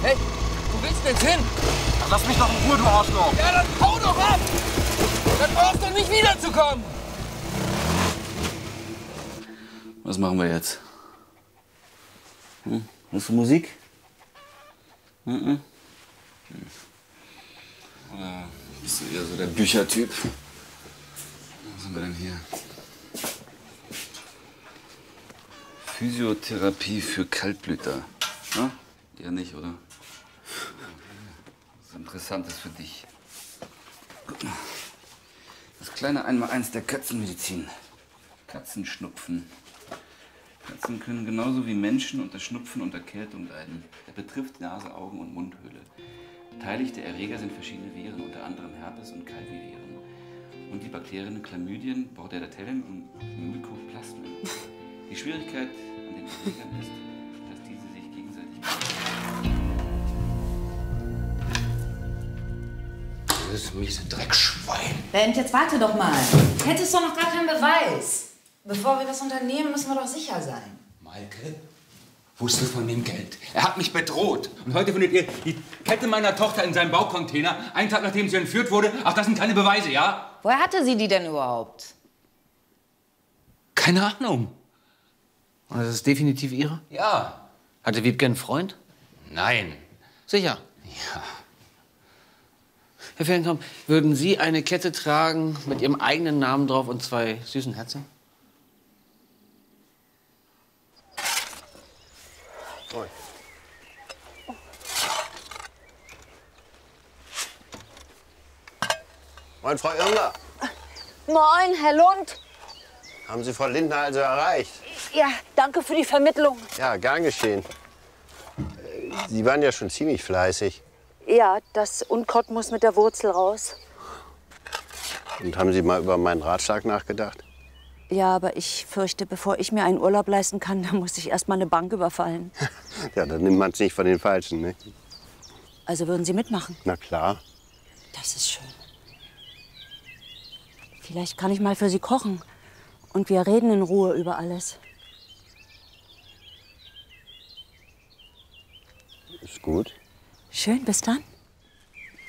Hey, wo willst du denn hin? Ach, lass mich doch in Ruhe, du Arschloch! Ja, dann hau doch ab! Dann brauchst du nicht wiederzukommen! Was machen wir jetzt? Hast du Musik? Oder bist du eher so der Büchertyp? Was haben wir denn hier? Physiotherapie für Kaltblüter. Ja? Eher nicht, oder? Was Interessantes für dich. Das kleine Einmaleins der Katzenmedizin. Katzenschnupfen. Katzen können genauso wie Menschen unter Schnupfen und Erkältung leiden. Er betrifft Nase, Augen und Mundhöhle. Beteiligte Erreger sind verschiedene Viren, unter anderem Herpes- und Calviviren. Und die Bakterien Chlamydien, Bordetellen und Mycoplasmen. Die Schwierigkeit an den Erregern ist, dass diese sich gegenseitig... Dieses miese Dreckschwein. Bent, jetzt warte doch mal. Hättest doch noch gar keinen Beweis. Bevor wir das unternehmen, müssen wir doch sicher sein. Maike wusste von dem Geld. Er hat mich bedroht. Und heute findet ihr die Kette meiner Tochter in seinem Baucontainer, einen Tag nachdem sie entführt wurde. Ach, das sind keine Beweise, ja? Woher hatte sie die denn überhaupt? Keine Ahnung. Und das ist definitiv Ihre? Ja. Hatte Wiebke einen Freund? Nein. Sicher. Ja. Herr Fernkamp, würden Sie eine Kette tragen mit Ihrem eigenen Namen drauf und 2 süßen Herzen? Moin, Frau Irmler. Moin, Herr Lund. Haben Sie Frau Lindner also erreicht? Ja, danke für die Vermittlung. Ja, gern geschehen. Sie waren ja schon ziemlich fleißig. Ja, das Unkraut muss mit der Wurzel raus. Und haben Sie mal über meinen Ratschlag nachgedacht? Ja, aber ich fürchte, bevor ich mir einen Urlaub leisten kann, da muss ich erst mal eine Bank überfallen. Ja, dann nimmt man es nicht von den Falschen, ne? Also würden Sie mitmachen? Na klar. Das ist schön. Vielleicht kann ich mal für Sie kochen. Und wir reden in Ruhe über alles. Ist gut. Schön, bis dann.